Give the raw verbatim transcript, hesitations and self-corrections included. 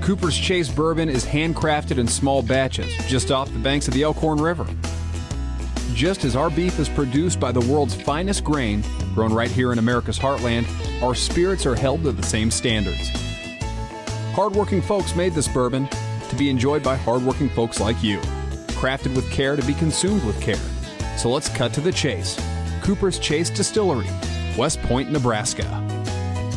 Cooper's Chase bourbon is handcrafted in small batches just off the banks of the Elkhorn River. Just as our beef is produced by the world's finest grain, grown right here in America's heartland, our spirits are held to the same standards. Hardworking folks made this bourbon to be enjoyed by hardworking folks like you. Crafted with care to be consumed with care. So let's cut to the chase. Cooper's Chase Distillery, West Point, Nebraska.